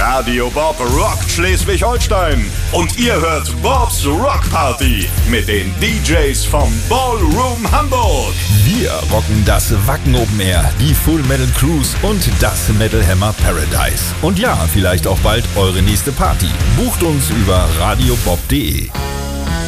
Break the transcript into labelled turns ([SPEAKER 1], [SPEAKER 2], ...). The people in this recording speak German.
[SPEAKER 1] Radio Bob rockt Schleswig-Holstein und ihr hört Bobs Rock Party mit den DJs vom Ballroom Hamburg.
[SPEAKER 2] Wir rocken das Wacken Open Air, die Full Metal Cruise und das Metal Hammer Paradise. Und ja, vielleicht auch bald eure nächste Party. Bucht uns über radiobob.de.